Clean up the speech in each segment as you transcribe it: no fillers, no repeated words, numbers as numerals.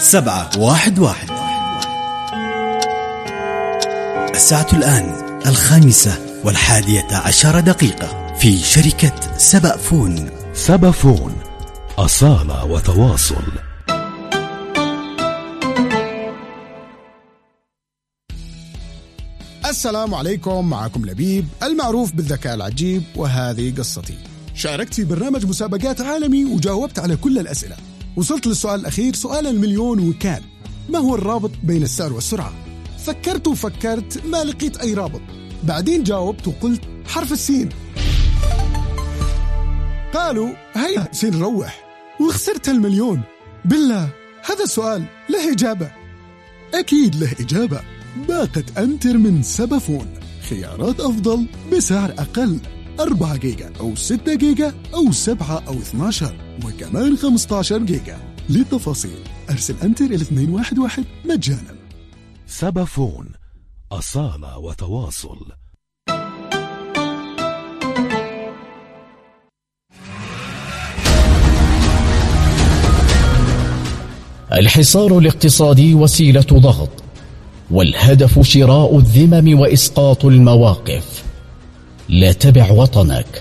711. الساعة الآن 5:11 في شركة سبأ فون. سبأ فون، أصالة وتواصل. السلام عليكم، معكم لبيب المعروف بالذكاء العجيب، وهذه قصتي. شاركت في برنامج مسابقات عالمي وجاوبت على كل الأسئلة. وصلت للسؤال الأخير، سؤال المليون، وكان: ما هو الرابط بين السعر والسرعة؟ فكرت ما لقيت أي رابط. بعدين جاوبت وقلت حرف السين. قالوا هيا سين روح، وخسرت المليون. بالله هذا السؤال له إجابة؟ أكيد له إجابة. باقة أنتر من سبأ فون، خيارات أفضل بسعر أقل، 4 جيجا أو 6 جيجا أو 7 أو 12، وكمان 15 جيجا. للتفاصيل أرسل أنتر إلى 211 مجانا. سبأ فون، أصالة وتواصل. الحصار الاقتصادي وسيلة ضغط، والهدف شراء الذمم وإسقاط المواقف. لا تبع وطنك.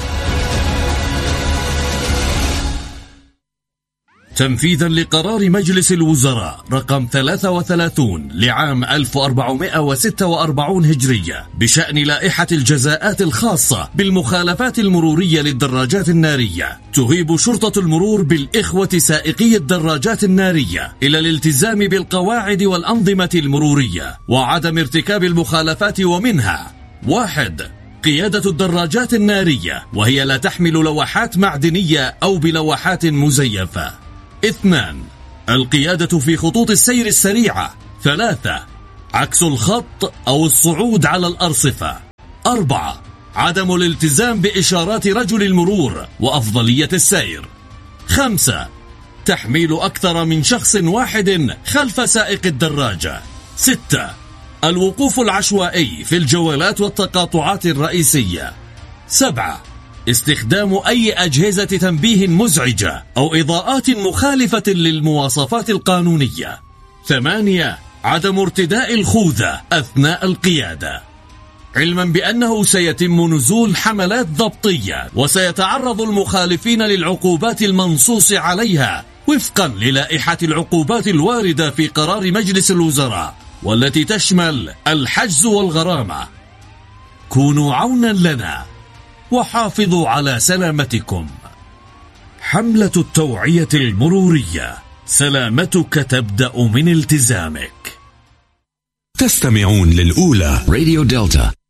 تنفيذا لقرار مجلس الوزراء رقم 33 لعام 1446 هجرية بشأن لائحة الجزاءات الخاصة بالمخالفات المرورية للدراجات النارية، تهيب شرطة المرور بالإخوة سائقي الدراجات النارية إلى الالتزام بالقواعد والأنظمة المرورية وعدم ارتكاب المخالفات، ومنها: 1. قيادة الدراجات النارية وهي لا تحمل لوحات معدنية أو بلوحات مزيفة. 2. القيادة في خطوط السير السريعة. 3. عكس الخط أو الصعود على الأرصفة. 4. عدم الالتزام بإشارات رجل المرور وأفضلية السير. 5. تحميل أكثر من شخص واحد خلف سائق الدراجة. 6. الوقوف العشوائي في الجولات والتقاطعات الرئيسية. 7. استخدام أي أجهزة تنبيه مزعجة أو إضاءات مخالفة للمواصفات القانونية. 8. عدم ارتداء الخوذة أثناء القيادة، علما بأنه سيتم نزول حملات ضبطية وسيتعرض المخالفين للعقوبات المنصوص عليها وفقا للائحة العقوبات الواردة في قرار مجلس الوزراء، والتي تشمل الحجز والغرامة. كونوا عونا لنا وحافظوا على سلامتكم. حملة التوعية المرورية، سلامتك تبدأ من التزامك. تستمعون للأولى راديو دلتا.